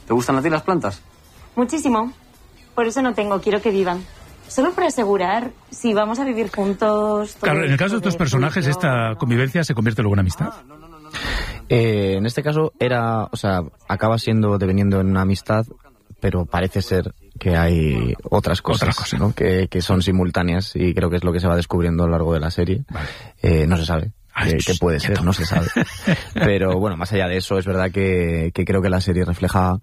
¿Te gustan a ti las plantas? Muchísimo. Por eso no tengo, quiero que vivan. Solo para asegurar si vamos a vivir juntos... Claro, en el caso de estos personajes, esta convivencia se convierte luego en amistad. En este caso acaba deveniendo en una amistad, pero parece ser que hay otras cosas. ¿No? Que son simultáneas, y creo que es lo que se va descubriendo a lo largo de la serie. Vale. No se sabe. ¿Qué puede ser? No se sabe. Pero bueno, más allá de eso, es verdad que creo que la serie refleja,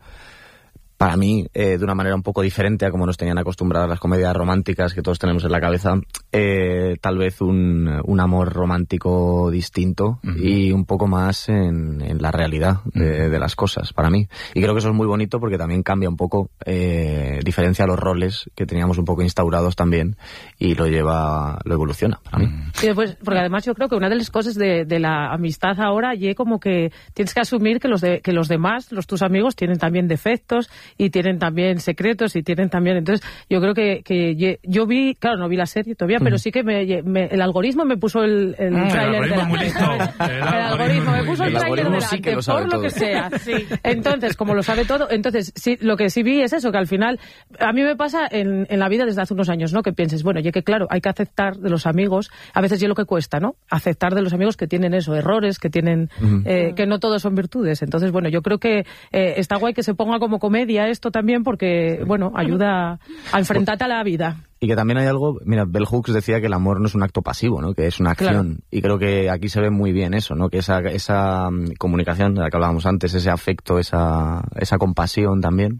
para mí, de una manera un poco diferente a como nos tenían acostumbradas las comedias románticas que todos tenemos en la cabeza, tal vez un amor romántico distinto y un poco más en la realidad de las cosas, para mí. Y creo que eso es muy bonito porque también cambia un poco, diferencia los roles que teníamos un poco instaurados también, y lo evoluciona para mí. Sí, pues, porque además yo creo que una de las cosas de la amistad ahora, como que tienes que asumir que los demás, tus amigos, tienen también defectos, y tienen también secretos, y tienen también... Entonces, yo creo que yo vi... Claro, no vi la serie todavía, pero sí que el algoritmo me puso el tráiler delante. El algoritmo me puso el tráiler delante, por lo que sea. Sí. Entonces, como lo sabe todo, sí, lo que sí vi es eso, que al final... A mí me pasa en la vida desde hace unos años, ¿no? Que pienses, bueno, que claro, hay que aceptar de los amigos, a veces lo que cuesta, ¿no? Aceptar de los amigos que tienen errores, que tienen... que no todos son virtudes. Entonces, bueno, yo creo que está guay que se ponga como comedia esto también, porque, bueno, ayuda a enfrentarte a la vida. Y que también hay algo, mira, Bell Hooks decía que el amor no es un acto pasivo, ¿no? Que es una acción. Claro. Y creo que aquí se ve muy bien eso, ¿no? Que esa comunicación de la que hablábamos antes, ese afecto, esa compasión también,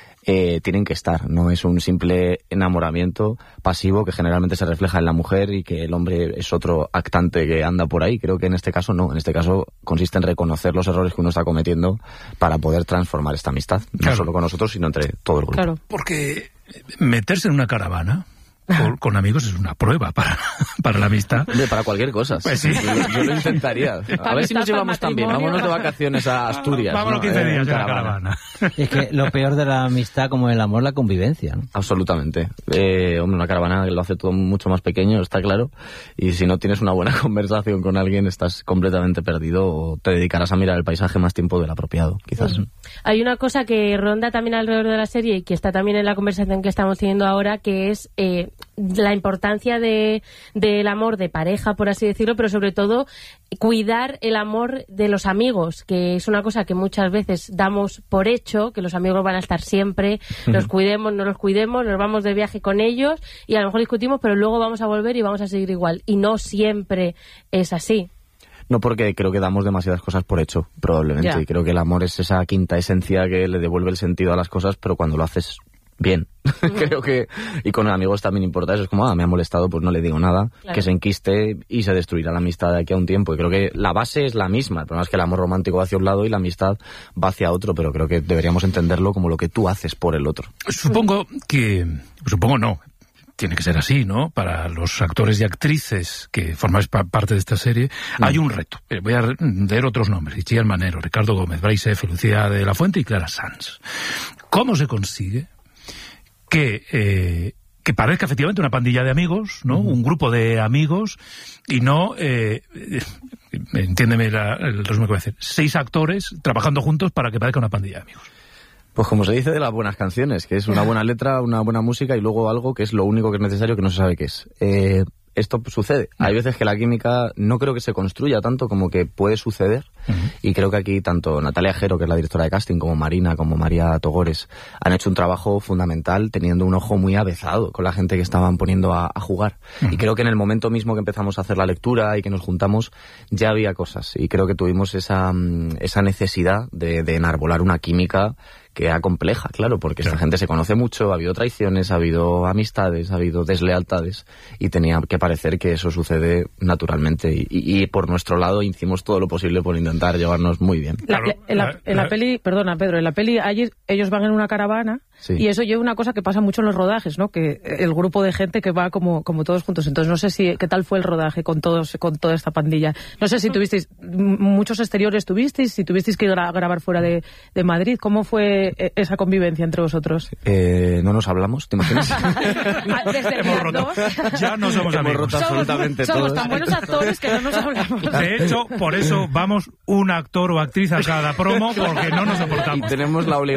tienen que estar. No es un simple enamoramiento pasivo que generalmente se refleja en la mujer y que el hombre es otro actante que anda por ahí. Creo que en este caso no. En este caso consiste en reconocer los errores que uno está cometiendo para poder transformar esta amistad. Claro. No solo con nosotros, sino entre todo el grupo. Claro. Porque meterse en una caravana con amigos es una prueba para la amistad. Para cualquier cosa. Pues sí. Yo lo intentaría. A ver si nos llevamos también. Vámonos de vacaciones a Asturias. Vámonos 15 días en la caravana. Es que lo peor de la amistad, como el amor, la convivencia, ¿no? Absolutamente. Hombre, una caravana lo hace todo mucho más pequeño, está claro. Y si no tienes una buena conversación con alguien, estás completamente perdido, o te dedicarás a mirar el paisaje más tiempo del apropiado, quizás. Hay una cosa que ronda también alrededor de la serie y que está también en la conversación que estamos teniendo ahora, que es la importancia del amor de pareja, por así decirlo, pero sobre todo cuidar el amor de los amigos, que es una cosa que muchas veces damos por hecho, que los amigos van a estar siempre, los cuidemos, no los cuidemos, nos vamos de viaje con ellos y a lo mejor discutimos, pero luego vamos a volver y vamos a seguir igual. Y no siempre es así. No, porque creo que damos demasiadas cosas por hecho, probablemente. Ya. Y creo que el amor es esa quinta esencia que le devuelve el sentido a las cosas, pero cuando lo haces bien. Creo que, y con amigos también importa eso, es como, me ha molestado, pues no le digo nada, claro, que se enquiste y se destruirá la amistad de aquí a un tiempo. Y creo que la base es la misma, el problema es que el amor romántico va hacia un lado y la amistad va hacia otro, pero creo que deberíamos entenderlo como lo que tú haces por el otro. Supongo no, tiene que ser así, ¿no? Para los actores y actrices que formáis parte de esta serie, hay un reto. Voy a leer otros nombres: Itziar Manero, Ricardo Gómez, Bryce F., Lucía de la Fuente y Clara Sanz. ¿Cómo se consigue que parezca efectivamente una pandilla de amigos, ¿no? Un grupo de amigos, y no, entiéndeme el resumen que voy a hacer, 6 actores trabajando juntos para que parezca una pandilla de amigos? Pues como se dice de las buenas canciones, que es una buena letra, una buena música y luego algo que es lo único que es necesario, que no se sabe qué es. Esto sucede. Hay veces que la química no creo que se construya tanto como que puede suceder. Y creo que aquí tanto Natalia Jero, que es la directora de casting, como Marina, como María Togores, han hecho un trabajo fundamental teniendo un ojo muy avezado con la gente que estaban poniendo a jugar. Y creo que en el momento mismo que empezamos a hacer la lectura y que nos juntamos, ya había cosas. Y creo que tuvimos esa necesidad de enarbolar una química que era compleja, claro, porque esta gente se conoce mucho, ha habido traiciones, ha habido amistades, ha habido deslealtades, y tenía que parecer que eso sucede naturalmente, y por nuestro lado hicimos todo lo posible por intentar llevarnos muy bien. En la peli, perdona Pedro, en la peli ellos van en una caravana, sí, y eso lleva una cosa que pasa mucho en los rodajes, ¿no? Que el grupo de gente que va como todos juntos. Entonces no sé qué tal fue el rodaje con toda esta pandilla. No sé si tuvisteis muchos exteriores, si tuvisteis que grabar fuera de Madrid. ¿Cómo fue esa convivencia entre vosotros? No nos hablamos, ¿te imaginas? Hemos roto. Ya no somos amigos. Roto absolutamente somos tan buenos actores que no nos hablamos. De hecho, por eso vamos un actor o actriz a cada promo, porque no nos soportamos. Y tenemos la obligación